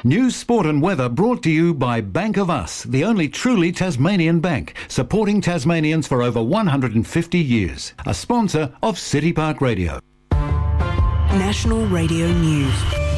News, sport and weather brought to you by Bank of Us, the only truly Tasmanian bank, supporting Tasmanians for over 150 years. A sponsor of City Park Radio. National Radio News.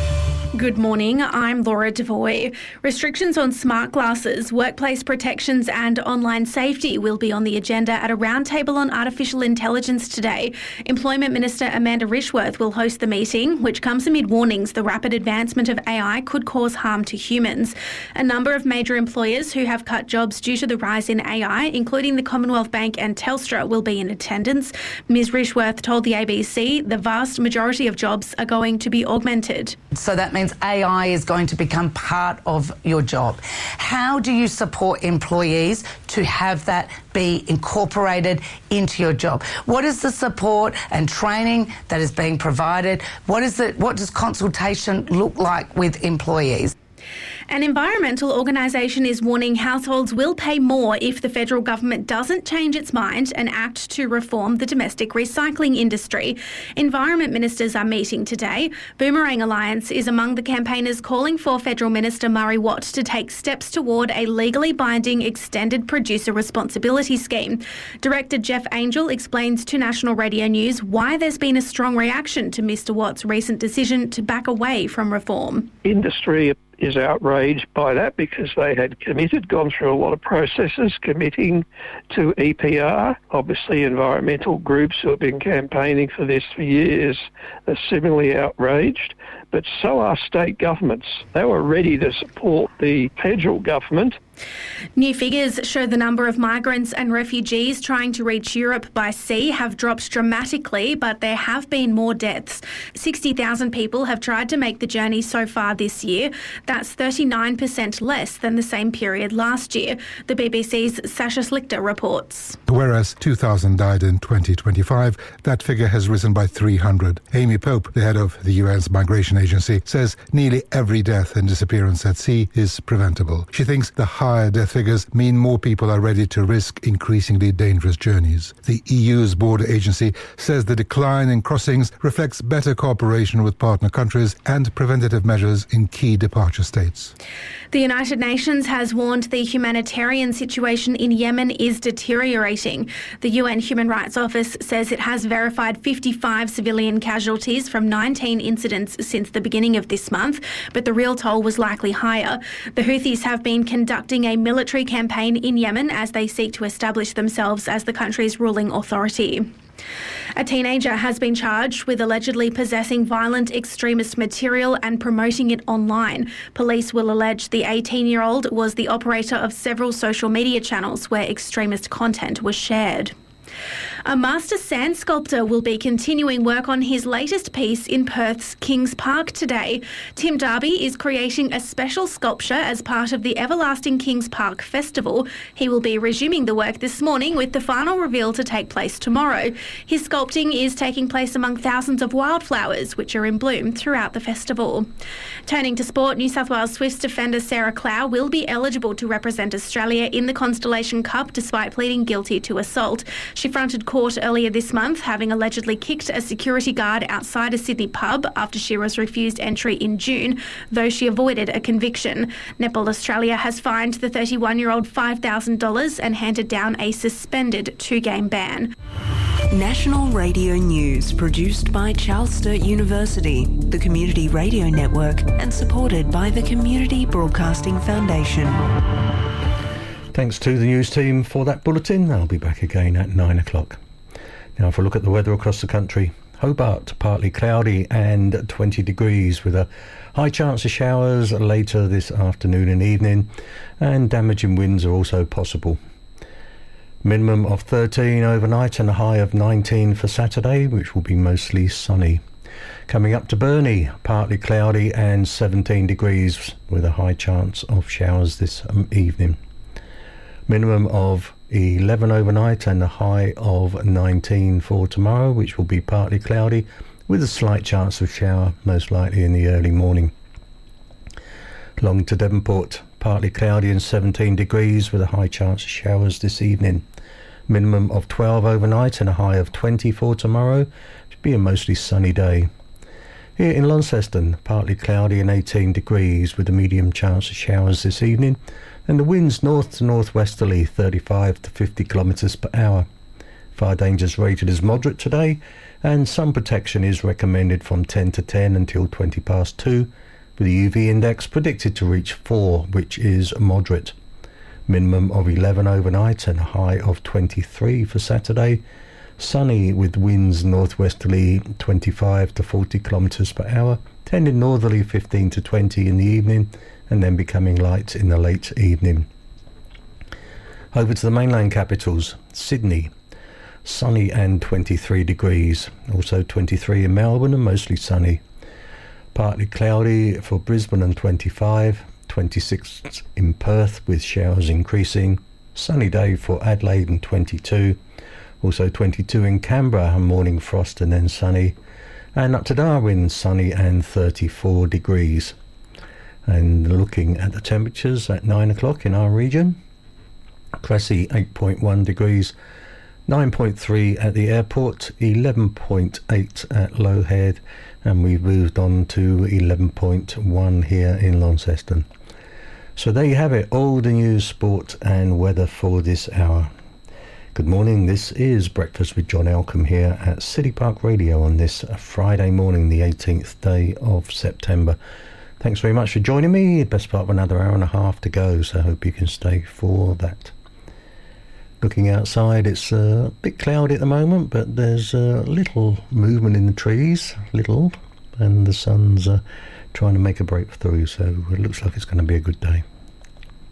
Good morning, I'm Laura Devoy. Restrictions on smart glasses, workplace protections and online safety will be on the agenda at a roundtable on artificial intelligence today. Employment Minister Amanda Rishworth will host the meeting, which comes amid warnings the rapid advancement of AI could cause harm to humans. A number of major employers who have cut jobs due to the rise in AI, including the Commonwealth Bank and Telstra, will be in attendance. Ms Rishworth told the ABC the vast majority of jobs are going to be augmented. So that means AI is going to become part of your job. How do you support employees to have that be incorporated into your job? What is the support and training that is being provided? What does consultation look like with employees? An environmental organisation is warning households will pay more if the federal government doesn't change its mind and act to reform the domestic recycling industry. Environment ministers are meeting today. Boomerang Alliance is among the campaigners calling for Federal Minister Murray Watt to take steps toward a legally binding extended producer responsibility scheme. Director Jeff Angel explains to National Radio News why there's been a strong reaction to Mr Watt's recent decision to back away from reform. Industry is outraged by that because they had gone through a lot of processes committing to EPR. Obviously, environmental groups who have been campaigning for this for years are similarly outraged, but so are state governments. They were ready to support the federal government. New figures show the number of migrants and refugees trying to reach Europe by sea have dropped dramatically, but there have been more deaths. 60,000 people have tried to make the journey so far this year. That's 39% less than the same period last year. The BBC's Sasha Slichter reports. Whereas 2,000 died in 2025, that figure has risen by 300. Amy Pope, the head of the UN's Migration Agency, says nearly every death and disappearance at sea is preventable. She thinks the higher death figures mean more people are ready to risk increasingly dangerous journeys. The EU's border agency says the decline in crossings reflects better cooperation with partner countries and preventative measures in key departure states. The United Nations has warned the humanitarian situation in Yemen is deteriorating. The UN Human Rights Office says it has verified 55 civilian casualties from 19 incidents since the beginning of this month, but the real toll was likely higher. The Houthis have been conducting a military campaign in Yemen as they seek to establish themselves as the country's ruling authority. A teenager has been charged with allegedly possessing violent extremist material and promoting it online. Police will allege the 18-year-old was the operator of several social media channels where extremist content was shared. A master sand sculptor will be continuing work on his latest piece in Perth's Kings Park today. Tim Darby is creating a special sculpture as part of the Everlasting Kings Park Festival. He will be resuming the work this morning with the final reveal to take place tomorrow. His sculpting is taking place among thousands of wildflowers which are in bloom throughout the festival. Turning to sport, New South Wales Swifts defender Sarah Clow will be eligible to represent Australia in the Constellation Cup despite pleading guilty to assault. She fronted court earlier this month, having allegedly kicked a security guard outside a Sydney pub after she was refused entry in June, though she avoided a conviction. Netball Australia has fined the 31-year-old $5,000 and handed down a suspended 2-game ban. National Radio News, produced by Charles Sturt University, the Community Radio Network, and supported by the Community Broadcasting Foundation. Thanks to the news team for that bulletin. I'll be back again at 9 o'clock. Now for a look at the weather across the country. Hobart, partly cloudy and 20 degrees with a high chance of showers later this afternoon and evening, and damaging winds are also possible. Minimum of 13 overnight and a high of 19 for Saturday, which will be mostly sunny. Coming up to Burnie, partly cloudy and 17 degrees with a high chance of showers this evening. Minimum of 11 overnight and a high of 19 for tomorrow, which will be partly cloudy with a slight chance of shower, most likely in the early morning. Long to Devonport, partly cloudy and 17 degrees with a high chance of showers this evening. Minimum of 12 overnight and a high of 20 for tomorrow. Should be a mostly sunny day. Here in Launceston, partly cloudy and 18 degrees with a medium chance of showers this evening, and the winds north to northwesterly 35 to 50 kilometres per hour. Fire danger is rated as moderate today, and sun protection is recommended from 10 to 10 until 20 past 2, with the UV index predicted to reach 4, which is moderate. Minimum of 11 overnight and a high of 23 for Saturday. Sunny with winds northwesterly 25 to 40 kilometres per hour, tending northerly 15 to 20 in the evening, and then becoming light in the late evening. Over to the mainland capitals. Sydney, sunny and 23 degrees. Also 23 in Melbourne and mostly sunny. Partly cloudy for Brisbane and 25. 26 in Perth with showers increasing. Sunny day for Adelaide and 22. Also 22 in Canberra, morning frost and then sunny. And up to Darwin, sunny and 34 degrees. And looking at the temperatures at 9 o'clock in our region. Cressy 8.1 degrees, 9.3 at the airport, 11.8 at Low Head, and we've moved on to 11.1 here in Launceston. So there you have it, all the news, sport and weather for this hour. Good morning, this is Breakfast with John Elcombe here at City Park Radio on this Friday morning, the 18th day of September. Thanks very much for joining me. Best part of another hour and a half to go, so I hope you can stay for that. Looking outside, it's a bit cloudy at the moment, but there's a little movement in the trees, and the sun's trying to make a breakthrough, so it looks like it's going to be a good day.